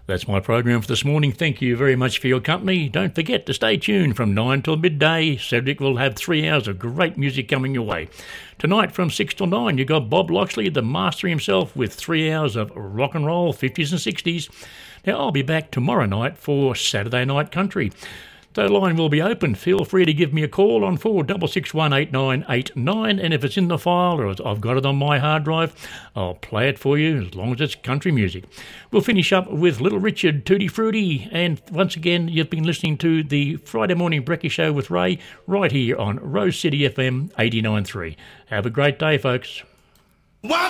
That's my program for this morning. Thank you very much for your company. Don't forget to stay tuned from 9 till midday. Cedric will have 3 hours of great music coming your way. Tonight from 6 till 9, you got Bob Loxley, the master himself, with 3 hours of rock and roll, 50s and 60s. Now, I'll be back tomorrow night for Saturday Night Country. The line will be open. Feel free to give me a call on 46618989, and if it's in the file or I've got it on my hard drive, I'll play it for you as long as it's country music. We'll finish up with Little Richard, Tutti Frutti, and once again, you've been listening to the Friday Morning Brekkie Show with Ray right here on Rose City FM 89.3. Have a great day, folks.